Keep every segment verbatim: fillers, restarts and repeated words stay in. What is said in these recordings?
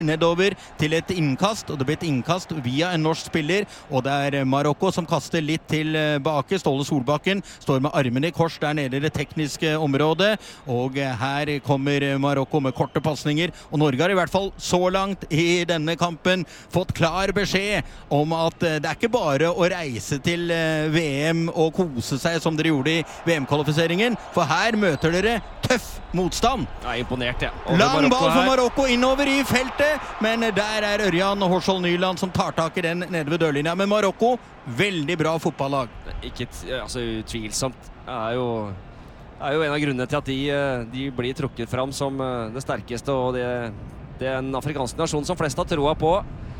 nedover til et innkast, og det blir et innkast via en norsk spiller, og det er Marokko som kaster litt tilbake. Ståle Solbakken står med armene i kors der nede i det tekniske området, og her kommer Marokko med korte passninger, og Norge har i hvert fall så langt i denne kampen fått klar beskjed om at det er ikke bare å reise til V M og kose seg som dere gjorde i V M-kvalifiseringen, for her møter dere tøff motstand. Jeg er imponert, ja. Lang ball for Marokko innover i feltet, men der er Ørjan Horshold Nyland som tar tak i den nede ved dørlinja. Men Marokko, veldig bra fotballag. Ikke altså, utvilsomt. Det er jo, det er jo en av grunnene til at de, de blir trukket fram som det sterkeste, og det, det er en afrikansk nasjon som flest har troa på.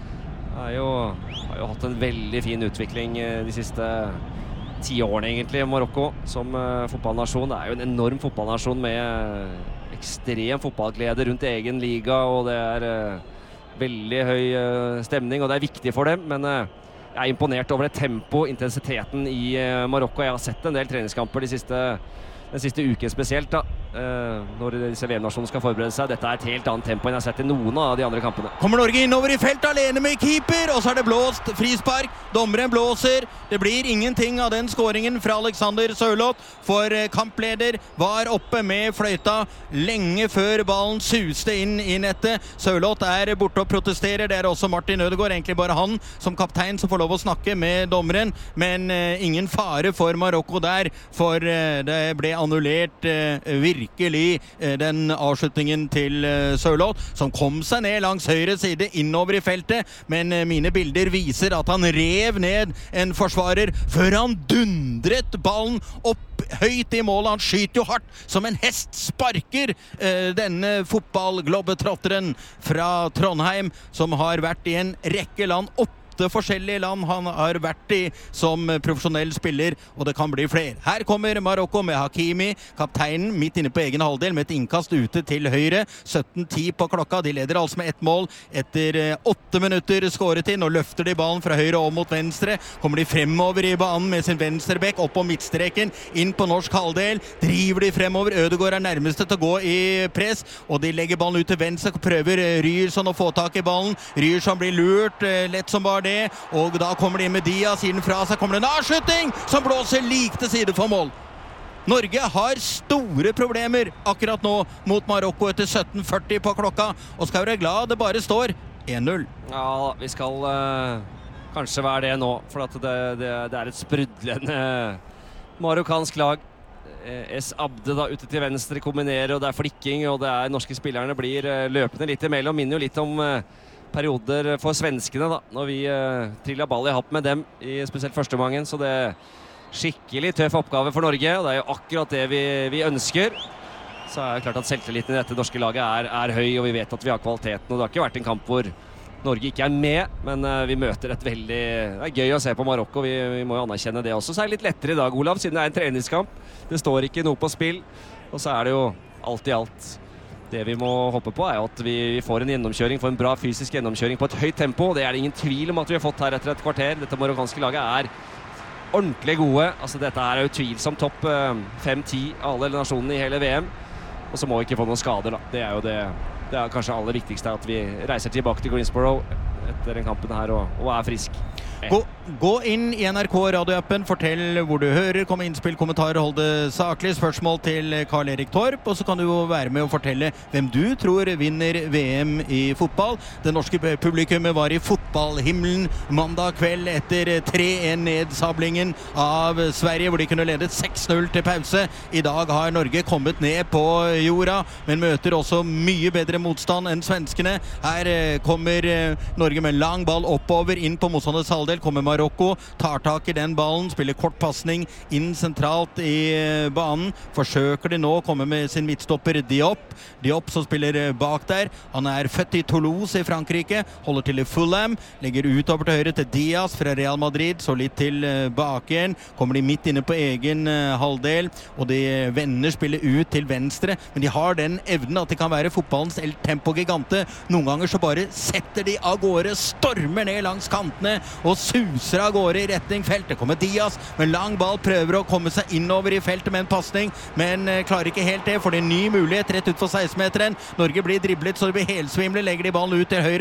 Det er jo, har jo hatt en veldig fin utvikling de siste ti årene egentlig, Marokko, som fotballnasjon. Det er jo en enorm fotballnasjon med ekstrem fotballglede rundt egen liga, og det er uh, veldig høy uh, stemning, og det er viktig for dem, men uh, jeg er imponert over det tempo, intensiteten i uh, Marokko. Jeg har sett en del treningskamper de siste, den siste uken spesielt, da, uh, når disse V M-nasjonene skal forberede seg. Dette er et helt annet tempo enn jeg har sett i noen av de andre kampene. Kommer Norge innover i felt alene med keeper, og så er det blåst frispark. Dommeren blåser. Det blir ingenting av den skåringen fra Alexander Sørloth, for kampleder var oppe med fløyta lenge før ballen suste inn i nettet. Sørloth er borte og protesterer. Det er også Martin Ødegaard, egentlig bare han som kaptein som får lov å snakke med dommeren, men uh, ingen fare for Marokko der, for uh, det ble annullert uh, virkelig uh, den avslutningen til uh, Sørloth, som kom seg ned langs høyre side innover i feltet, men uh, mine bilder viser at han rev ned en forsvarer før han dundret ballen opp høyt i målet. Han skyter jo hardt som en hest, sparker uh, denne fotballglobbetrotteren fra Trondheim, som har vært i en rekke land, opp forskjellige land han har vært i som profesjonell spiller, og det kan bli flere. Her kommer Marokko med Hakimi, kapteinen, midt inne på egen halvdel med et innkast ute til høyre. sytten ti på klokka. De leder altså med ett mål etter åtte minutter skåret inn, og løfter de ballen fra høyre og mot venstre. Kommer de fremover i banen med sin venstrebekk opp på midtstreken, inn på norsk halvdel. Driver de fremover. Ødegaard er nærmeste til å gå i press, og de legger ballen ut til venstre. Prøver Ryerson å få tak i ballen. Ryerson blir lurt, lett som bare det, og da kommer de med Diaz inn fra seg. Kommer det en avslutning som blåser lik til side for mål. Norge har store problemer akkurat nå mot Marokko etter sytten førti på klokka, og skal være glad det bare står én null. Ja, vi skal uh, kanskje være det nå, for at det, det, det er et sprudlende marokkansk lag. S. Abde da ute til venstre kombinerer, og det er flikking, og det er norske spillerne blir uh, løpende litt imellom. Minner jo litt om uh, perioder for svenskene da, når vi uh, trillet ball i happ med dem i spesielt første omgangen, så det er skikkelig tøff oppgave for Norge, og det er jo akkurat det vi, vi ønsker. Så er det klart at selvtilliten i dette norske laget er, er høy, og vi vet at vi har kvaliteten, og det har ikke vært en kamp hvor Norge ikke er med, men uh, vi møter et veldig... Det er gøy å se på Marokko, vi, vi må jo anerkjenne det også. Så er det litt lettere i dag, Olav, siden det er en treningskamp. Det står ikke noe på spill, og så er det jo alt i alt. Det vi må håpe på er at vi får en gjennomkjøring, får en bra fysisk gjennomkjøring på et høyt tempo. Det er det ingen tvil om at vi har fått her etter et kvarter. Dette marokkanske laget er ordentlig gode. Altså, dette her er jo tvilsomt topp fem ti av alle nasjonene i hele V M. Og så må vi ikke få noen skader, da. Det er jo det, det er kanskje aller viktigste, at vi reiser tilbake til Greensboro etter den kampen her og, og er frisk. Gå, gå inn i N R K radioappen, fortell hvor du hører, kom med innspill, kommentarer, hold det saklig, spørsmål til Karl Erik Torp, og så kan du jo være med og fortelle hvem du tror vinner V M i fotball. Det norske publikummet var i fotballhimmelen mandag kveld etter tre én nedsablingen av Sverige, hvor de kunne ledet seks null til pause. I dag har Norge kommet ned på jorda, men møter også mye bedre motstand enn svenskene. Her kommer Norge med lang ball oppover inn på motstanders halvdel. Kommer Marokko, tar tak i den ballen, spiller kort passning inn sentralt i banen. Forsøker de nå å komme med sin midtstopper Diop. Diop som spiller bak der. Han er født i Toulouse i Frankrike, holder til i Fulham, legger utover til høyre til Diaz fra Real Madrid, så litt til bak igjen. Kommer de midt inne på egen halvdel, og de vender spillet ut til venstre, men de har den evnen at de kan være fotballens El Tempo Gigante. Noen ganger så bare setter de av gårde, stormer ned langs kantene og suser suser av gårde i retning feltet. Kommer Diaz med lang ball, prøver å komme seg innover i feltet med en passning, men eh, klarer ikke helt det, for det er en ny mulighet rett ut for seksten-meteren. Norge blir driblet så det blir helsvimlet, legger de ballen ut til høyre